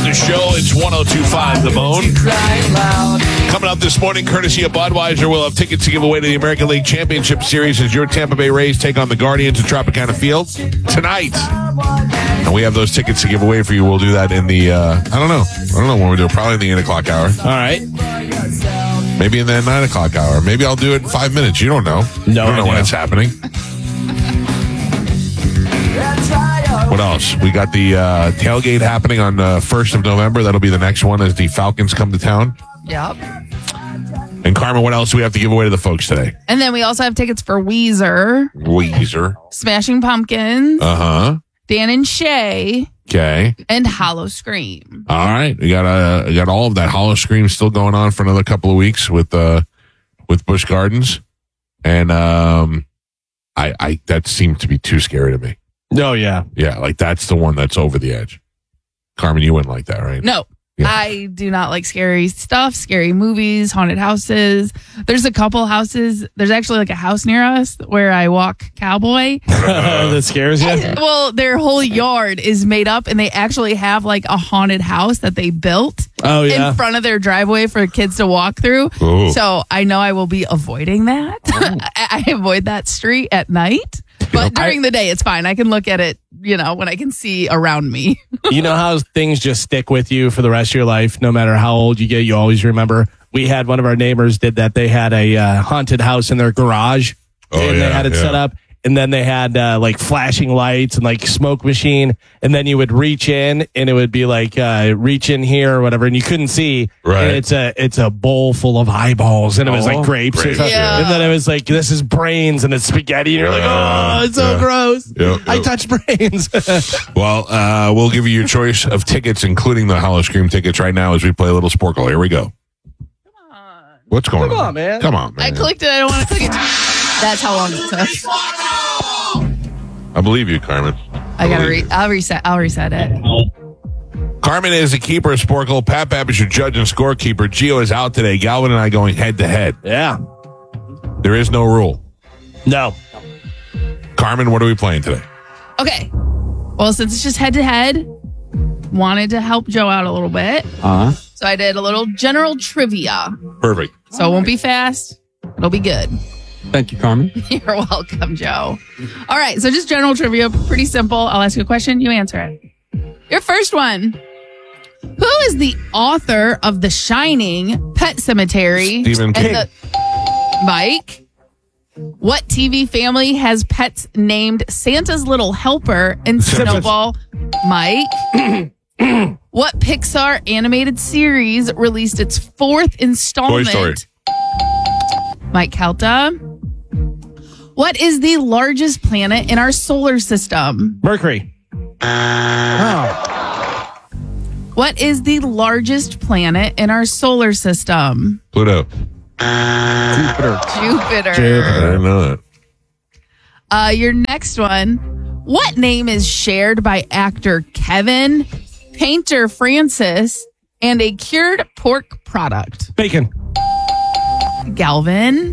the show. It's 102.5 The Bone. Coming up this morning, courtesy of Budweiser, we'll have tickets to give away to the American League Championship Series as your Tampa Bay Rays take on the Guardians at Tropicana Field tonight. And we have those tickets to give away for you. We'll do that in the, I don't know when we do it. Probably in the 8 o'clock hour. All right. Maybe in the 9 o'clock hour. Maybe I'll do it in 5 minutes. You don't know. No, you don't know when it's happening. What else? We got the tailgate happening on 1st of November. That'll be the next one as the Falcons come to town. Yep. And Carmen, what else do we have to give away to the folks today? And then we also have tickets for Weezer, Smashing Pumpkins, Dan and Shay, okay, and Hollow Scream. All right, we got all of that. Hollow Scream still going on for another couple of weeks with Busch Gardens, and I that seemed to be too scary to me. Oh, yeah. Yeah, like that's the one that's over the edge. Carmen, you wouldn't like that, right? No. Yeah. I do not like scary stuff, scary movies, haunted houses. There's a couple houses. There's actually like a house near us where I walk cowboy. That scares you? Well, their whole yard is made up and they actually have like a haunted house that they built in front of their driveway for kids to walk through. Ooh. So I know I will be avoiding that. I avoid that street at night. But during the day, it's fine. I can look at it, when I can see around me. You know how things just stick with you for the rest of your life? No matter how old you get, you always remember. We had one of our neighbors did that. They had a haunted house in their garage. And they had it set up. And then they had like flashing lights and like smoke machine. And then you would reach in and it would be like reach in here or whatever. And you couldn't see. Right. And it's a bowl full of eyeballs. And it was like grapes. Or something. Yeah. And then it was like, this is brains and it's spaghetti. And you're like, oh, it's so gross. Yep. I touched brains. Well, we'll give you your choice of tickets, including the Hollow Scream tickets right now as we play a little Sporkle. Here we go. Come on. What's going on? Come on, man. Come on, man. I clicked it. I don't want to click it. That's how long it took. I believe you, Carmen. I'll reset it. Carmen is the keeper of Sporkle. Pat is your judge and scorekeeper. Gio is out today. Galvin and I going head to head. Yeah. There is no rule. No. Carmen, what are we playing today? Okay. Well, since it's just head to head, wanted to help Joe out a little bit. So I did a little general trivia. Perfect. So it won't be fast. It'll be good. Thank you, Carmen. You're welcome, Joe. All right, so just general trivia, pretty simple. I'll ask you a question, you answer it. Your first one. Who is the author of The Shining, Pet Sematary? Stephen King. Mike. What TV family has pets named Santa's Little Helper and Snowball? Mike. What Pixar animated series released its 4th installment? Toy Story. Mike Kelta. What is the largest planet in our solar system? Mercury. What is the largest planet in our solar system? Pluto. Jupiter. I didn't know that. Your next one. What name is shared by actor Kevin, painter Francis, and a cured pork product? Bacon. Galvin.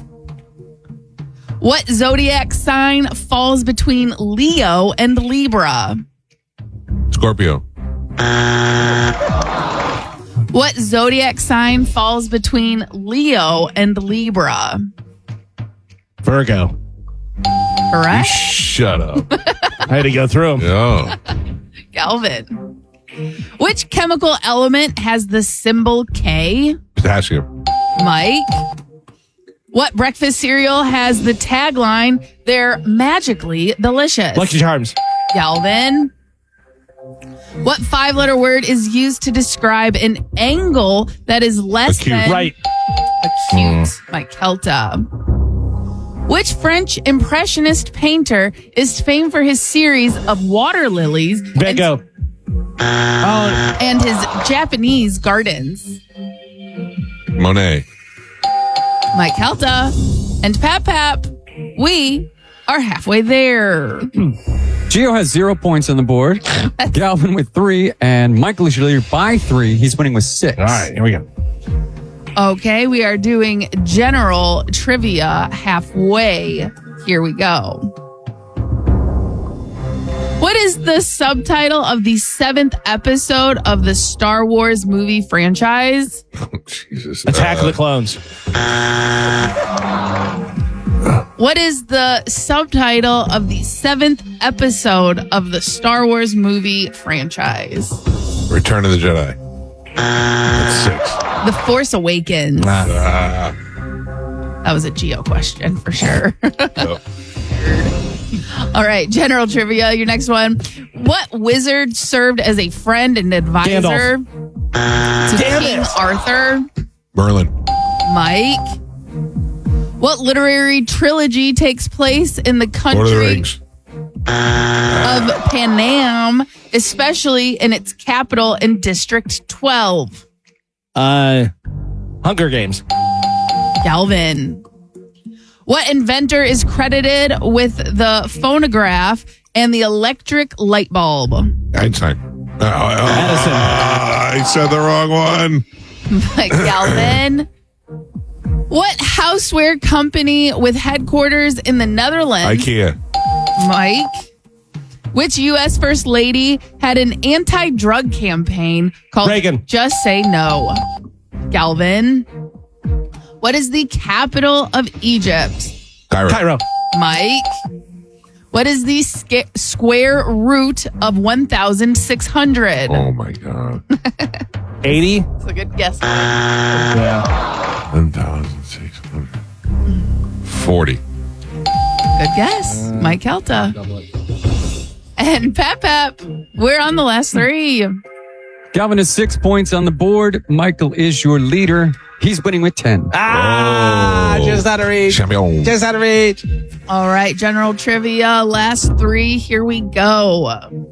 What zodiac sign falls between Leo and Libra? Scorpio. What zodiac sign falls between Leo and Libra? Virgo. Correct. Shut up. I had to go through them. Oh. Galvin. Which chemical element has the symbol K? Potassium. Mike. What breakfast cereal has the tagline, "They're magically delicious"? Lucky Charms. Galvin. What 5-letter word is used to describe an angle that is less Acute. than Right. acute? Mike Kelta. Which French impressionist painter is famed for his series of water lilies Van Gogh. and his Japanese gardens? Monet. Mike Kelta and Pap. We are halfway there. Gio has 0 points on the board. Galvin with 3, and Michael is your leader by 3. He's winning with 6. All right, here we go. Okay, we are doing general trivia halfway. Here we go. What is the subtitle of the 7th episode of the Star Wars movie franchise? Jesus. Attack of the Clones. What is the subtitle of the 7th episode of the Star Wars movie franchise? Return of the Jedi. That's 6. The Force Awakens. That was a Geo question for sure. Oh. All right, general trivia. Your next one. What wizard served as a friend and advisor to King Arthur? Merlin. Mike. What literary trilogy takes place in the Lord of the country Rings. of Panam, especially in its capital in District 12? Hunger Games. Galvin. What inventor is credited with the phonograph and the electric light bulb? Einstein. Edison. I said the wrong one. Galvin. What houseware company with headquarters in the Netherlands? IKEA. Mike. Which U.S. First Lady had an anti-drug campaign called Reagan. Just Say No? Galvin. What is the capital of Egypt? Cairo. Mike. What is the square root of 1,600? Oh my God. 80. That's a good guess. Yeah. 1,600. 40. Good guess. Mike Kelta. And Pep, we're on the last 3. Galvin has 6 points on the board. Michael is your leader. He's winning with 10. Just out of reach. Champion. Just out of reach. All right, general trivia. Last 3. Here we go.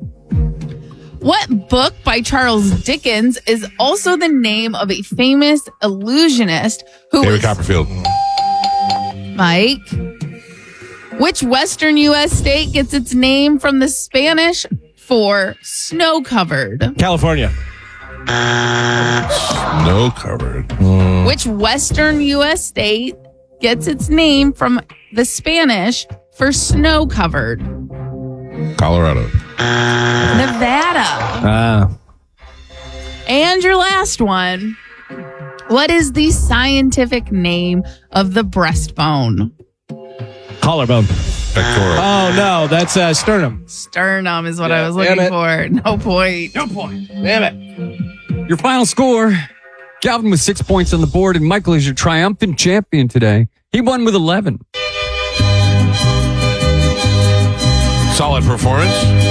What book by Charles Dickens is also the name of a famous illusionist who David was... Copperfield. Mike. Which Western U.S. state gets its name from the Spanish for snow-covered? California. Snow covered. Which Western U.S. state gets its name from the Spanish for snow-covered? Colorado. Nevada. And your last one. What is the scientific name of the breastbone? Collarbone. Pectoral. Oh, no. That's sternum. Sternum is what I was damn looking it. for. No point. No point. Damn it. Your final score, Galvin with 6 points on the board, and Michael is your triumphant champion today. He won with 11. Solid performance.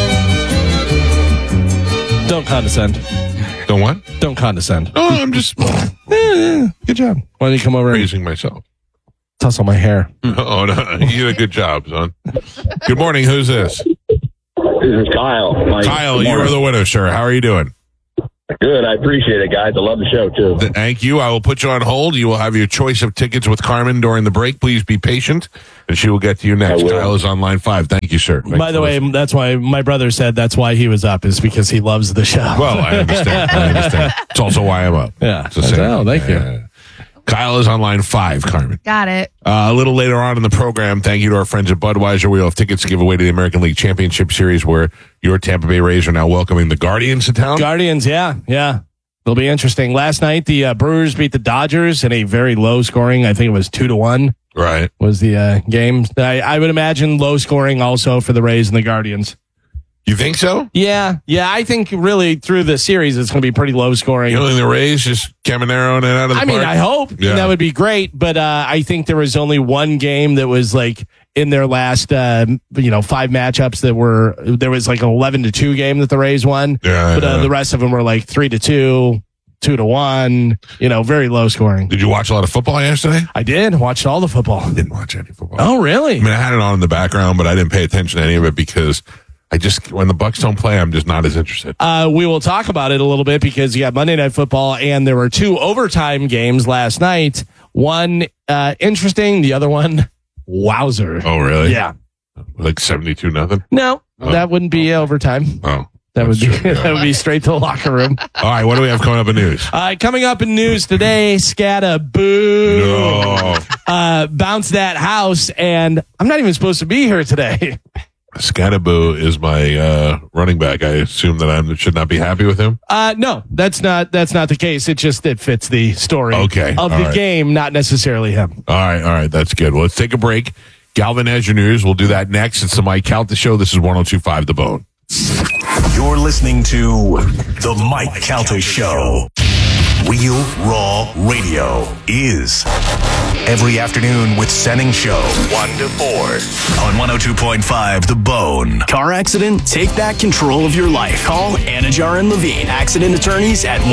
Don't condescend. Don't what? Don't condescend. Oh, I'm just Good job. Why don't you come over and praising myself. tussle my hair? Oh, no. You did a good job, son. Good morning. Who's this? This is Kyle. Kyle, you are the winner, sir. How are you doing? Good. I appreciate it, guys. I love the show, too. Thank you. I will put you on hold. You will have your choice of tickets with Carmen during the break. Please be patient, and she will get to you next. I will. Kyle is on line 5. Thank you, sir. Thanks By the for way, listening. that's why my brother said that's why he was up, is because he loves the show. Well, I understand. It's also why I'm up. Yeah. It's the same. Oh, thank you. Yeah. Kyle is on line 5, Carmen. Got it. A little later on in the program, thank you to our friends at Budweiser. We'll have tickets to give away to the American League Championship Series, where your Tampa Bay Rays are now welcoming the Guardians to town. Guardians, yeah. It'll be interesting. Last night, the Brewers beat the Dodgers in a very low scoring. I think it was 2-1 Right. was the game. I would imagine low scoring also for the Rays and the Guardians. You think so? Yeah. I think really through the series, it's going to be pretty low scoring. You don't think the Rays just Caminero it out of the I mean, park? I hope Yeah. that would be great, but I think there was only one game that was like in their last, 5 matchups there was like an 11-2 game that the Rays won. Yeah, But the rest of them were like 3-2, 2-1, very low scoring. Did you watch a lot of football yesterday? I did. Watched all the football. I didn't watch any football. Oh, really? I mean, I had it on in the background, but I didn't pay attention to any of it because when the Bucks don't play, I'm just not as interested. We will talk about it a little bit because you got Monday Night Football and there were 2 overtime games last night. One interesting, the other one wowzer. Oh, really? Yeah. Like 72-0? No, Oh. that wouldn't be overtime. Oh. That would be That's true, yeah. that would be straight to the locker room. All right, what do we have coming up in news? Coming up in news today, Scatta Boo. No. Bounce that house, and I'm not even supposed to be here today. Scatterboo is my running back. I assume that I should not be happy with him. No, that's not the case. It just it fits the story of the game, not necessarily him. All right, that's good. Well, let's take a break. Galvin has your news. We'll do that next. It's the Mike Calta Show. This is 102.5 The Bone. You're listening to the Mike Calta Show. Real Raw Radio is every afternoon with Senning Show, 1 to 4 on 102.5 The Bone. Car accident? Take back control of your life. Call Anajar and Levine, accident attorneys at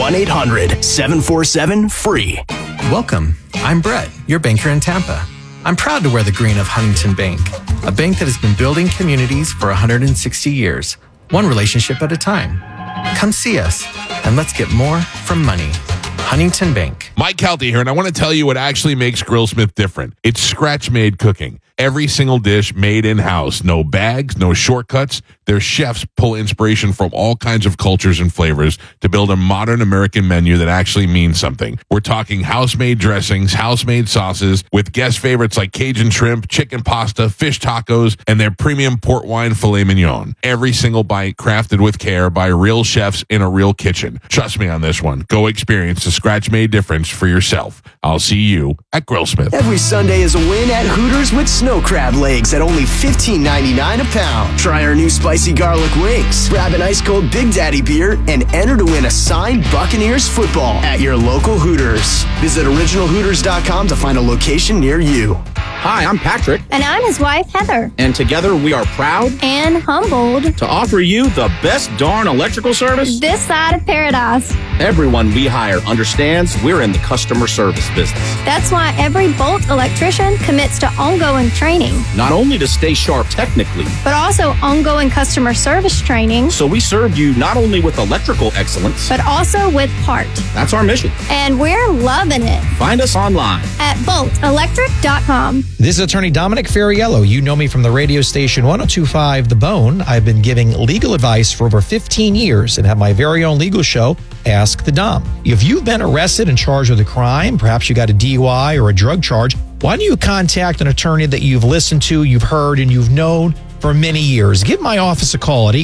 1-800-747-FREE. Welcome. I'm Brett, your banker in Tampa. I'm proud to wear the green of Huntington Bank, a bank that has been building communities for 160 years, one relationship at a time. Come see us, and let's get more from money. Huntington Bank. Mike Calta here, and I want to tell you what actually makes Grillsmith different. It's scratch-made cooking. Every single dish made in-house. No bags, no shortcuts. Their chefs pull inspiration from all kinds of cultures and flavors to build a modern American menu that actually means something. We're talking house-made dressings, house-made sauces, with guest favorites like Cajun shrimp, chicken pasta, fish tacos, and their premium port wine filet mignon. Every single bite crafted with care by real chefs in a real kitchen. Trust me on this one. Go experience the scratch-made difference for yourself. I'll see you at Grillsmith. Every Sunday is a win at Hooters with snow crab legs at only $15.99 a pound. Try our new spicy garlic wings. Grab an ice cold Big Daddy beer and enter to win a signed Buccaneers football at your local Hooters. Visit originalhooters.com to find a location near you. Hi, I'm Patrick. And I'm his wife, Heather. And together we are proud and humbled to offer you the best darn electrical service this side of paradise. Everyone we hire understands we're in the customer service business. That's why every Bolt electrician commits to ongoing training. Not only to stay sharp technically, but also ongoing customer service training. So we serve you not only with electrical excellence, but also with heart. That's our mission. And we're loving it. Find us online at boltelectric.com. This is attorney Dominic Ferriello. You know me from the radio station 102.5 The Bone. I've been giving legal advice for over 15 years and have my very own legal show, Ask the Dom. If you've been arrested and charged with a crime, perhaps you got a DUI or a drug charge, why don't you contact an attorney that you've listened to, you've heard, and you've known for many years? Give my office a call at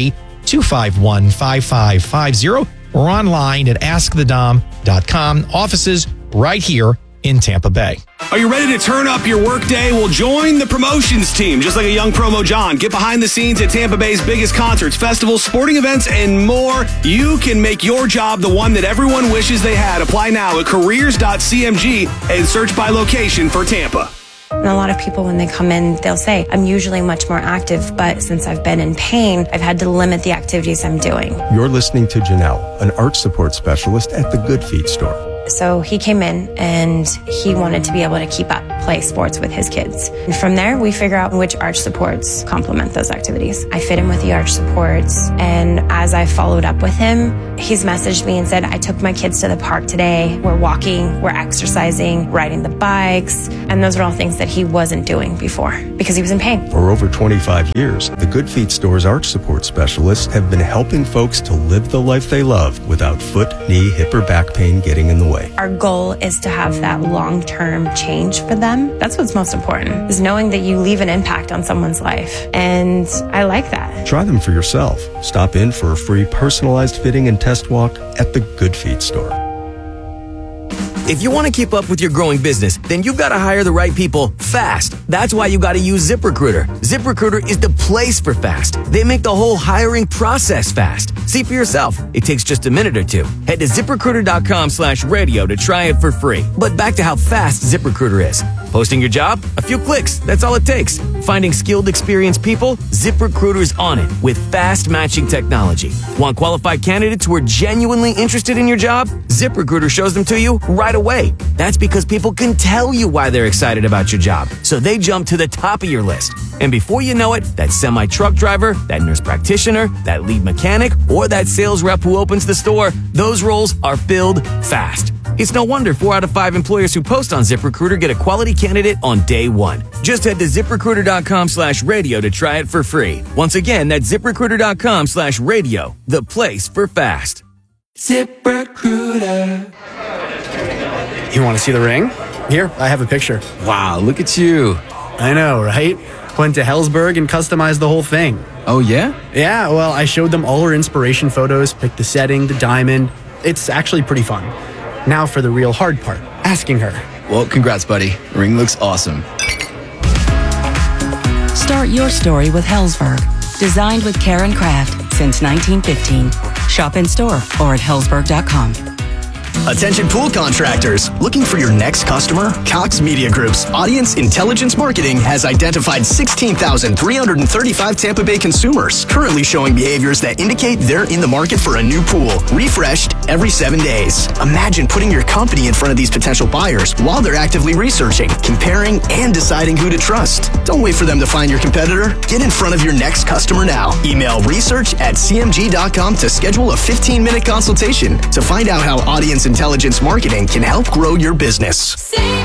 813-251-5550 or online at askthedom.com. Offices right here in Tampa Bay. Are you ready to turn up your workday? Well, join the promotions team. Just like a young Promo John, get behind the scenes at Tampa Bay's biggest concerts, festivals, sporting events, and more. You can make your job the one that everyone wishes they had. Apply now at careers.cmg and search by location for Tampa. And a lot of people, when they come in, they'll say, I'm usually much more active, but since I've been in pain, I've had to limit the activities I'm doing. You're listening to Janelle, an arch support specialist at the Good Feet store. So he came in and he wanted to be able to keep up, play sports with his kids. And from there, we figure out which arch supports complement those activities. I fit him with the arch supports. And as I followed up with him, he's messaged me and said, I took my kids to the park today. We're walking, we're exercising, riding the bikes. And those are all things that he wasn't doing before because he was in pain. For over 25 years, the Good Feet store's arch support specialists have been helping folks to live the life they love without foot, knee, hip, or back pain getting in the way. Our goal is to have that long-term change for them. That's what's most important, is knowing that you leave an impact on someone's life. And I like that. Try them for yourself. Stop in for a free personalized fitting and test walk at the Good Feet store. If you want to keep up with your growing business, then you've got to hire the right people fast. That's why you got to use ZipRecruiter. ZipRecruiter is the place for fast. They make the whole hiring process fast. See for yourself. It takes just a minute or two. Head to ZipRecruiter.com/radio to try it for free. But back to how fast ZipRecruiter is. Posting your job? A few clicks. That's all it takes. Finding skilled, experienced people? ZipRecruiter's on it with fast matching technology. Want qualified candidates who are genuinely interested in your job? ZipRecruiter shows them to you right away. That's because people can tell you why they're excited about your job. So they jump to the top of your list. And before you know it, that semi-truck driver, that nurse practitioner, that lead mechanic, or that sales rep who opens the store, those roles are filled fast. It's no wonder 4 out of 5 employers who post on ZipRecruiter get a quality candidate on day one. Just head to ZipRecruiter.com/radio to try it for free. Once again, that's ZipRecruiter.com/radio, the place for fast. ZipRecruiter. You want to see the ring? Here, I have a picture. Wow, look at you. I know, right? Went to Helzberg and customized the whole thing. Oh, yeah? Yeah, well, I showed them all her inspiration photos, picked the setting, the diamond. It's actually pretty fun. Now for the real hard part, asking her. Well, congrats, buddy. Ring looks awesome. Start your story with Helzberg. Designed with care and craft since 1915. Shop in store or at helzberg.com. Attention pool contractors. Looking for your next customer? Cox Media Group's Audience Intelligence Marketing has identified 16,335 Tampa Bay consumers currently showing behaviors that indicate they're in the market for a new pool, refreshed every 7 days. Imagine putting your company in front of these potential buyers while they're actively researching, comparing, and deciding who to trust. Don't wait for them to find your competitor. Get in front of your next customer now. Email research@cmg.com to schedule a 15-minute consultation to find out how Audience Intelligence Marketing can help grow your business.